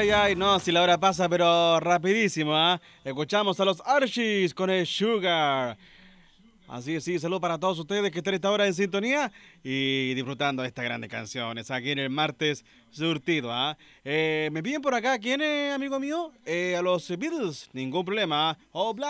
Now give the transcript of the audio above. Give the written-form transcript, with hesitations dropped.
ay, ay. No, si la hora pasa, pero rapidísimo, ¿ah? Escuchamos a los Archies con el Sugar. Así es, sí, saludos para todos ustedes que están a esta hora en sintonía y disfrutando de estas grandes canciones aquí en el martes surtido, ¿ah? Me piden por acá, ¿quién es, amigo mío? A los Beatles, ningún problema, ¿ah? Oh,